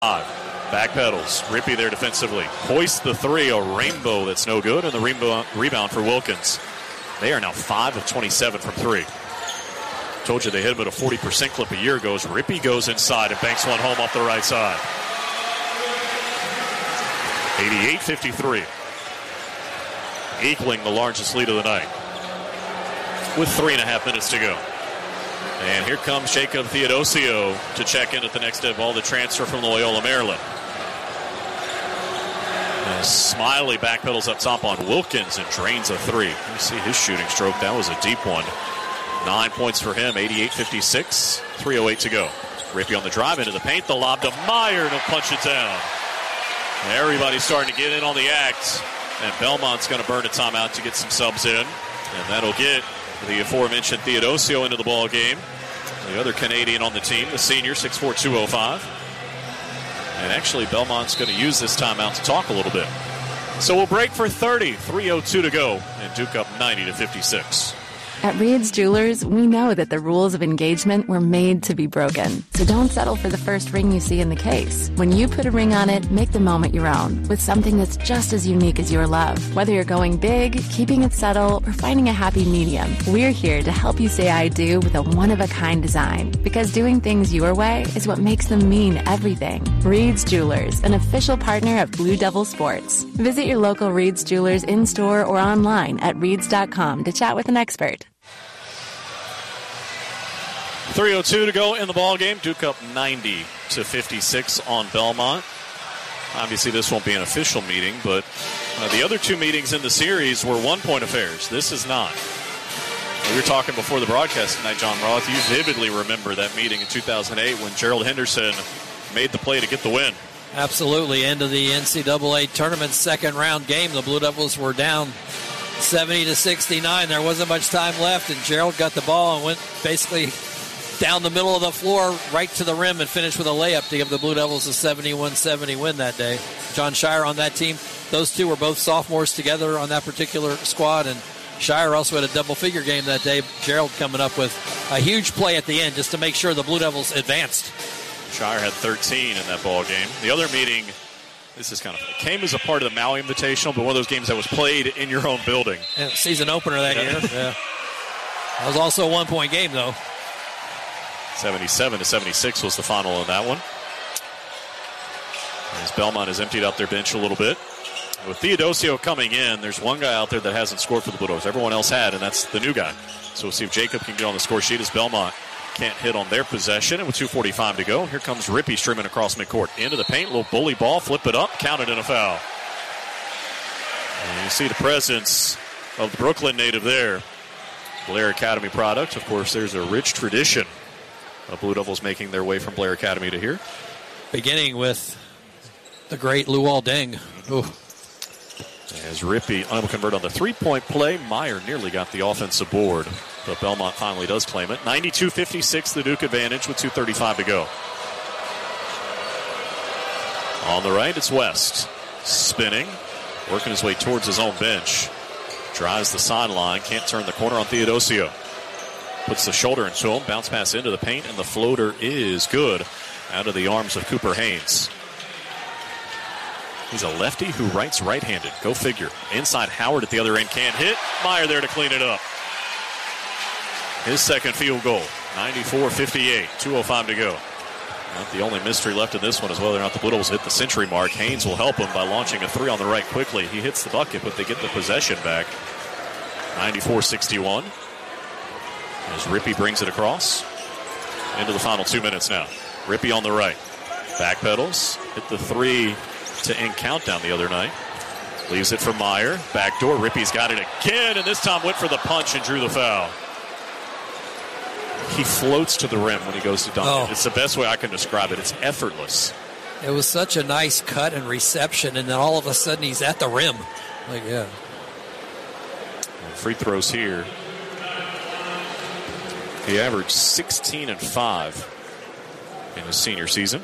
Back pedals. Rippey there defensively. Hoists the three, a rainbow that's no good, and the rebound for Wilkins. They are now 5 of 27 from three. Told you they hit him at a 40% clip a year ago. Rippey goes inside and banks one home off the right side. 88-53. Equaling the largest lead of the night with 3.5 minutes to go. And here comes Jacob Theodosio to check in at the next dead ball, the transfer from Loyola, Maryland. And Smiley backpedals up top on Wilkins and drains a three. You see his shooting stroke. That was a deep one. 9 points for him, 88-56, 3:08 to go. Rippey on the drive into the paint, the lob to Meyer to punch it down. Everybody's starting to get in on the act, and Belmont's going to burn a timeout to get some subs in, and that'll get the aforementioned Theodosio into the ball game. The other Canadian on the team, the senior, 6'4", 205. And actually, Belmont's going to use this timeout to talk a little bit. So we'll break for 30, 3:02 to go, and Duke up 90-56. At Reed's Jewelers, we know that the rules of engagement were made to be broken. So don't settle for the first ring you see in the case. When you put a ring on it, make the moment your own with something that's just as unique as your love. Whether you're going big, keeping it subtle, or finding a happy medium, we're here to help you say I do with a one-of-a-kind design. Because doing things your way is what makes them mean everything. Reed's Jewelers, an official partner of Blue Devil Sports. Visit your local Reed's Jewelers in-store or online at reeds.com to chat with an expert. 3:02 to go in the ball game. Duke up 90-56 on Belmont. Obviously, this won't be an official meeting, but the other two meetings in the series were one-point affairs. This is not. We were talking before the broadcast tonight, John Roth. You vividly remember that meeting in 2008 when Gerald Henderson made the play to get the win. Absolutely. End of the NCAA tournament second-round game. The Blue Devils were down 70-69. There wasn't much time left, and Gerald got the ball and went basically down the middle of the floor, right to the rim, and finished with a layup to give the Blue Devils a 71-70 win that day. John Shire on that team. Those two were both sophomores together on that particular squad, and Shire also had a double-figure game that day. Gerald coming up with a huge play at the end just to make sure the Blue Devils advanced. Shire had 13 in that ball game. The other meeting, this is kind of, it came as a part of the Maui Invitational, but one of those games that was played in your own building. Yeah, season opener that year. Yeah. That was also a one-point game, though. 77-76 was the final on that one. As Belmont has emptied out their bench a little bit. With Theodosio coming in, there's one guy out there that hasn't scored for the Blue Devils. Everyone else had, and that's the new guy. So we'll see if Jacob can get on the score sheet as Belmont can't hit on their possession. And with 2:45 to go, here comes Rippey streaming across midcourt. Into the paint, little bully ball, flip it up, counted in a foul. And you see the presence of the Brooklyn native there. Blair Academy product. Of course, there's a rich tradition of Blue Devils making their way from Blair Academy to here. Beginning with the great Luol Deng. Ooh. As Rippey unable to convert on the three-point play, Meyer nearly got the offensive board, but Belmont finally does claim it. 92-56, the Duke advantage with 2:35 to go. On the right, it's West. Spinning, working his way towards his own bench. Drives the sideline, can't turn the corner on Theodosio. Puts the shoulder into him, bounce pass into the paint, and the floater is good out of the arms of Cooper Haynes. He's a lefty who writes right-handed. Go figure. Inside Howard at the other end, can't hit. Meyer there to clean it up. His second field goal, 94-58, 2:05 to go. Not the only mystery left in this one is whether or not the Blue Devils hit the century mark. Haynes will help him by launching a three on the right quickly. He hits the bucket, but they get the possession back. 94-61. As Rippey brings it across. Into the final 2 minutes now. Rippey on the right. Backpedals. Hit the three to end countdown the other night. Leaves it for Meyer. Backdoor. Rippey's got it again, and this time went for the punch and drew the foul. He floats to the rim when he goes to dunk it. It's the best way I can describe it. It's effortless. It was such a nice cut and reception, and then all of a sudden he's at the rim. Like, yeah. And free throws here. He averaged 16 and 5 in his senior season.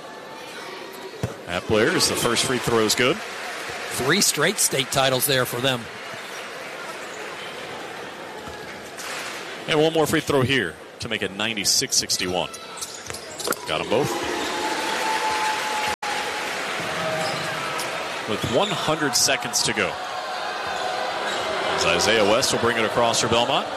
At Blair is the first free throw is good. 3 straight state titles there for them. And one more free throw here to make it 96-61. Got them both. with 100 seconds to go. As Isaiah West will bring it across for Belmont.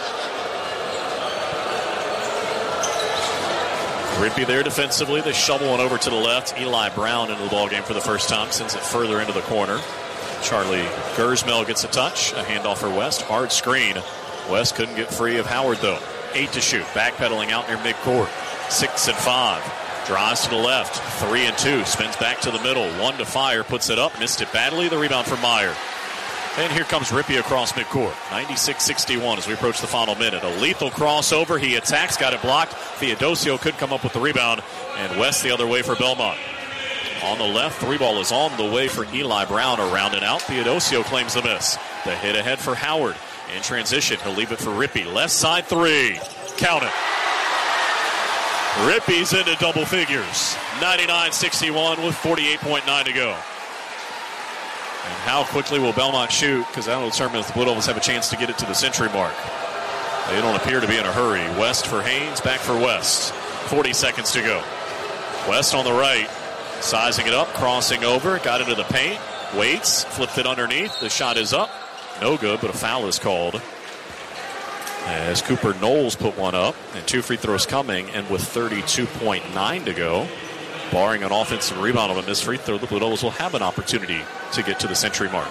Rippey there defensively. They shovel one over to the left. Eli Brown into the ballgame for the first time. Sends it further into the corner. Charlie Gersmel gets a touch. A handoff for West. Hard screen. West couldn't get free of Howard, though. 8 to shoot. Backpedaling out near midcourt. 6 and 5. Drives to the left. 3 and 2. Spins back to the middle. 1 to fire. Puts it up. Missed it badly. The rebound for Meyer. And here comes Rippey across midcourt. 96-61 as we approach the final minute. A lethal crossover. He attacks. Got it blocked. Theodosio could come up with the rebound. And West the other way for Belmont. On the left, 3-ball is on the way for Eli Brown. Around and out. Theodosio claims the miss. The hit ahead for Howard. In transition, he'll leave it for Rippey. Left side 3. Count it. Rippey's into double figures. 99-61 with 48.9 to go. And how quickly will Belmont shoot? Because that will determine if the Blue Devils have a chance to get it to the century mark. They don't appear to be in a hurry. West for Haynes, back for West. 40 seconds to go. West on the right, sizing it up, crossing over, got into the paint, waits, flipped it underneath. The shot is up. No good, but a foul is called. As Cooper Knowles put one up, and 2 free throws coming, and with 32.9 to go, barring an offensive rebound on a missed free throw, the Blue Devils will have an opportunity to get to the century mark.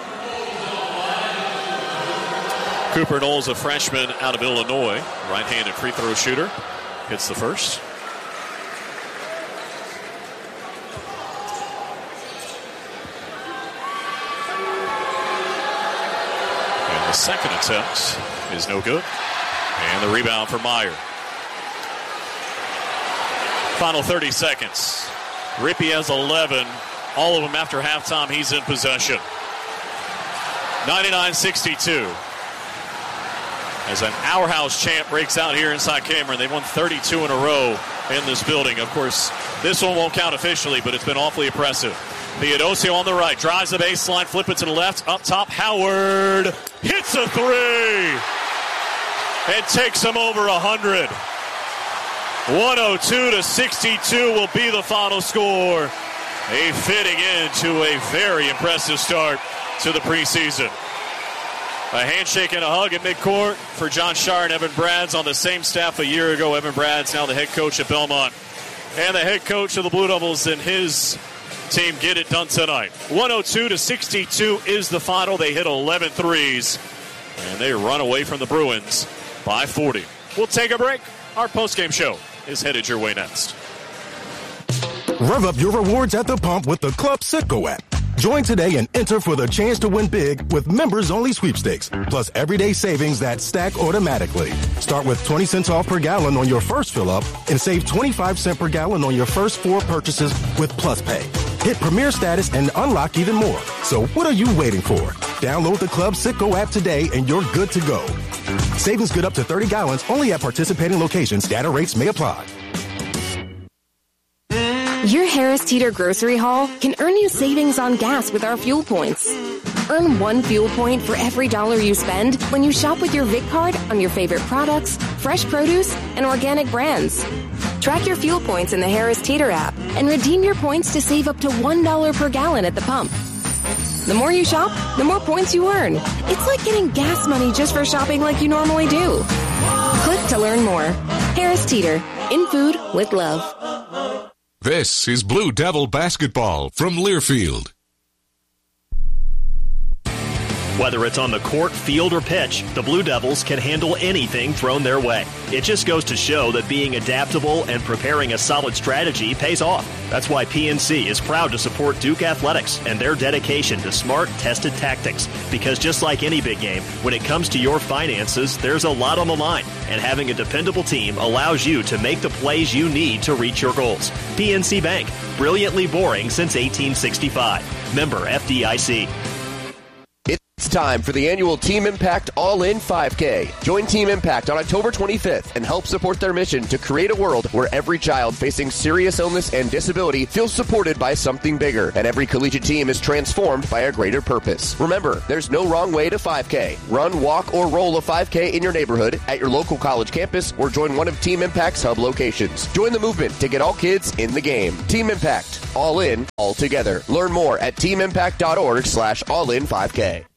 Cooper Knowles, a freshman out of Illinois, right-handed free throw shooter, hits the first. And the second attempt is no good. And the rebound for Meyer. Final 30 seconds. Rippey has 11. All of them after halftime, he's in possession. 99-62. As an Our House chant breaks out here inside Cameron. They've won 32 in a row in this building. Of course, this one won't count officially, but it's been awfully impressive. Theodosio on the right. Drives the baseline, flip it to the left. Up top, Howard hits a 3. And takes him over 100. 102-62 will be the final score. A fitting end to a very impressive start to the preseason. A handshake and a hug at midcourt for John Shire and Evan Brads on the same staff a year ago. Evan Brads now the head coach at Belmont. And the head coach of the Blue Devils and his team get it done tonight. 102-62 is the final. They hit 11 threes. And they run away from the Bruins by 40. We'll take a break. Our postgame show is headed your way next. Rev up your rewards at the pump with the Club Citgo app. Join today and enter for the chance to win big with members-only sweepstakes, plus everyday savings that stack automatically. Start with 20 cents off per gallon on your first fill-up and save 25 cents per gallon on your first 4 purchases with Plus Pay. Hit Premier status and unlock even more. So what are you waiting for? Download the Club Citgo app today and you're good to go. Savings good up to 30 gallons only at participating locations. Data rates may apply. Your Harris Teeter grocery haul can earn you savings on gas with our fuel points. Earn 1 fuel point for every $1 you spend when you shop with your Vic card on your favorite products, fresh produce, and organic brands. Track your fuel points in the Harris Teeter app and redeem your points to save up to $1 per gallon at the pump. The more you shop, the more points you earn. It's like getting gas money just for shopping like you normally do. Click to learn more. Harris Teeter, in food with love. This is Blue Devil basketball from Learfield. Whether it's on the court, field, or pitch, the Blue Devils can handle anything thrown their way. It just goes to show that being adaptable and preparing a solid strategy pays off. That's why PNC is proud to support Duke Athletics and their dedication to smart, tested tactics. Because just like any big game, when it comes to your finances, there's a lot on the line. And having a dependable team allows you to make the plays you need to reach your goals. PNC Bank, brilliantly boring since 1865. Member FDIC. It's time for the annual Team Impact All-In 5K. Join Team Impact on October 25th and help support their mission to create a world where every child facing serious illness and disability feels supported by something bigger, and every collegiate team is transformed by a greater purpose. Remember, there's no wrong way to 5K. Run, walk, or roll a 5K in your neighborhood, at your local college campus, or join one of Team Impact's hub locations. Join the movement to get all kids in the game. Team Impact. All in, all together. Learn more at teamimpact.org/all-in5K.